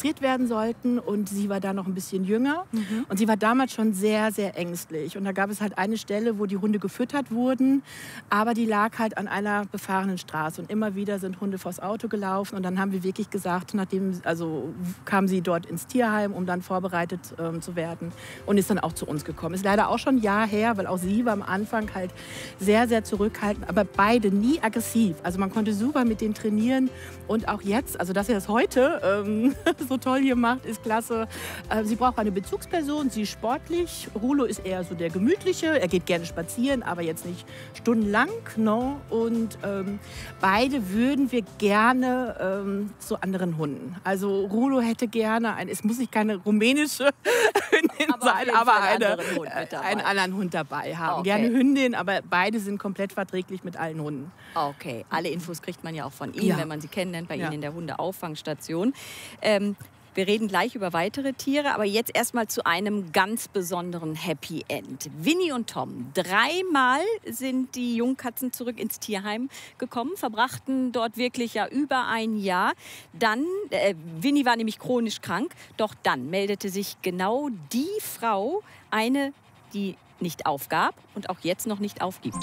kastriert werden sollten. Und sie war da noch ein bisschen jünger. Und sie war damals schon sehr, sehr ängstlich. Und da gab es halt eine Stelle, wo die Hunde gefüttert wurden. Aber die lag halt an einer befahrenen Straße. Und immer wieder sind Hunde vors Auto gelaufen. Und dann haben wir wirklich gesagt, kam sie dort ins Tierheim, um dann vorbereitet zu werden. Und ist dann auch zu uns gekommen. Ist leider auch schon ein Jahr her, weil auch sie war am Anfang halt sehr, sehr zurückhaltend. Aber beide nie aggressiv. Also man konnte super mit denen trainieren. Und auch jetzt, also dass er das heute so toll hier macht, ist klasse. Sie braucht eine Bezugsperson, sie ist sportlich. Rulo ist eher so der Gemütliche. Er geht gerne spazieren, aber jetzt nicht stundenlang. No? Und beide würden wir gerne zu anderen Hunden. Also Rulo hätte gerne, es muss nicht keine rumänische Hündin sein, aber einen anderen Hund dabei haben. Okay. Gerne Hündin, aber beide sind komplett verträglich mit allen Hunden. Okay, alle Infos kriegt man ja auch von Ihnen, wenn man sie kennenlernt, bei Ihnen in der Hundeauffangstation. Wir reden gleich über weitere Tiere, aber jetzt erstmal zu einem ganz besonderen Happy End. Winnie und Tom, 3-mal sind die Jungkatzen zurück ins Tierheim gekommen, verbrachten dort wirklich ja über ein Jahr. Dann, Winnie war nämlich chronisch krank, doch dann meldete sich genau die Frau, eine, die nicht aufgab und auch jetzt noch nicht aufgibt.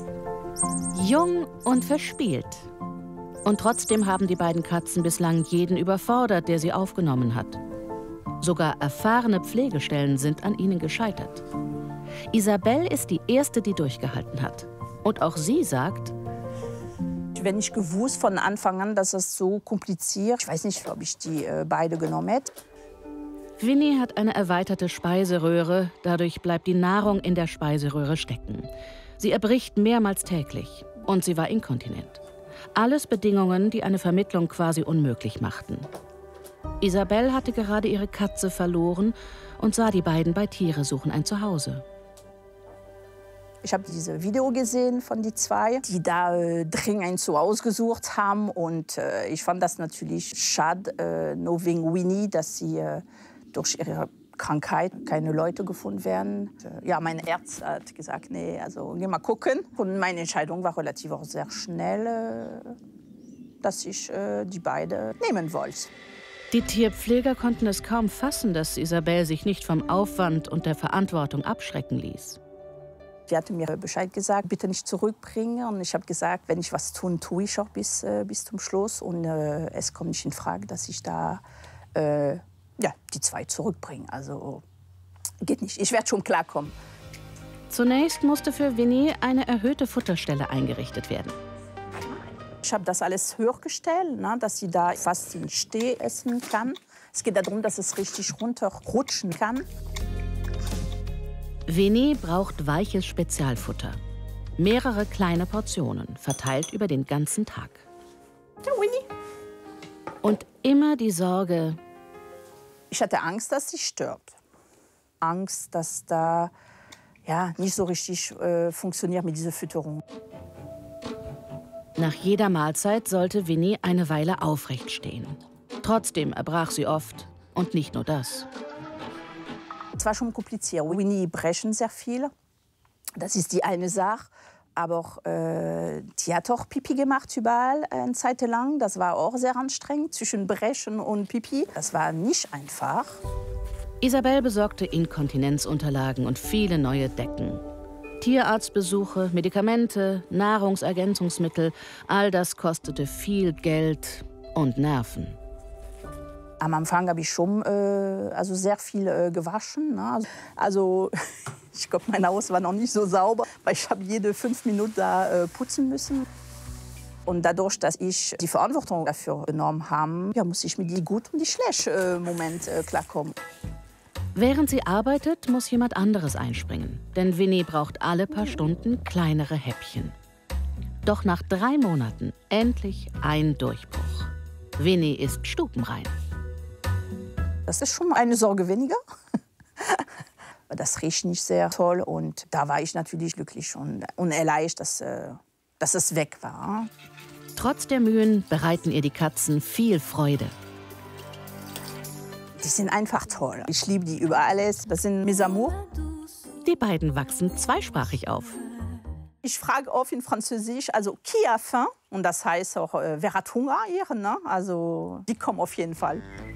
Jung und verspielt. Und trotzdem haben die beiden Katzen bislang jeden überfordert, der sie aufgenommen hat. Sogar erfahrene Pflegestellen sind an ihnen gescheitert. Isabelle ist die erste, die durchgehalten hat. Und auch sie sagt: Wenn ich gewusst von Anfang an, dass es so kompliziert, ich weiß nicht, ob ich die beide genommen hätte. Winnie hat eine erweiterte Speiseröhre, dadurch bleibt die Nahrung in der Speiseröhre stecken. Sie erbricht mehrmals täglich und sie war inkontinent. Alles Bedingungen, die eine Vermittlung quasi unmöglich machten. Isabelle hatte gerade ihre Katze verloren und sah die beiden bei Tiere suchen ein Zuhause. Ich habe diese Video gesehen von die zwei, die da dringend ein Zuhause gesucht haben. Und ich fand das natürlich schade, nur wegen Winnie, dass sie durch ihre Krankheit keine Leute gefunden werden. Ja, mein Arzt hat gesagt, nee, also geh mal gucken. Und meine Entscheidung war relativ auch sehr schnell, dass ich die beiden nehmen wollte. Die Tierpfleger konnten es kaum fassen, dass Isabelle sich nicht vom Aufwand und der Verantwortung abschrecken ließ. Die hatte mir Bescheid gesagt, bitte nicht zurückbringen. Und ich habe gesagt, wenn ich was tun, tue ich auch bis zum Schluss. Und es kommt nicht in Frage, dass ich da die zwei zurückbringe. Also geht nicht. Ich werde schon klarkommen. Zunächst musste für Winnie eine erhöhte Futterstelle eingerichtet werden. Ich habe das alles höher gestellt, ne, dass sie da fast im Steh essen kann. Es geht darum, dass es richtig runterrutschen kann. Winnie braucht weiches Spezialfutter. Mehrere kleine Portionen, verteilt über den ganzen Tag. Ja, Winnie. Und immer die Sorge: Ich hatte Angst, dass sie stirbt. Angst, dass da nicht so richtig funktioniert mit dieser Fütterung. Nach jeder Mahlzeit sollte Winnie eine Weile aufrecht stehen. Trotzdem erbrach sie oft. Und nicht nur das. Es war schon kompliziert. Winnie brechen sehr viel. Das ist die eine Sache. Aber die hat auch Pipi gemacht überall eine Zeit lang. Das war auch sehr anstrengend, zwischen Brechen und Pipi. Das war nicht einfach. Isabelle besorgte Inkontinenzunterlagen und viele neue Decken. Tierarztbesuche, Medikamente, Nahrungsergänzungsmittel, all das kostete viel Geld und Nerven. Am Anfang habe ich schon sehr viel gewaschen. Ne? Also ich glaube, mein Haus war noch nicht so sauber, weil ich habe jede 5 Minuten da putzen müssen. Und dadurch, dass ich die Verantwortung dafür genommen habe, muss ich mit die gut und die schlecht Moment klarkommen. Während sie arbeitet, muss jemand anderes einspringen. Denn Winnie braucht alle paar Stunden kleinere Häppchen. Doch nach 3 Monaten endlich ein Durchbruch. Winnie ist stubenrein. Das ist schon eine Sorge weniger. Das riecht nicht sehr toll. Und da war ich natürlich glücklich und erleichtert, dass es weg war. Trotz der Mühen bereiten ihr die Katzen viel Freude. Die sind einfach toll. Ich liebe die über alles. Das sind mes amours. Die beiden wachsen zweisprachig auf. Ich frage oft in Französisch, also qui a faim? Und das heißt auch, wer hat Hunger hier? Ne? Also die kommen auf jeden Fall.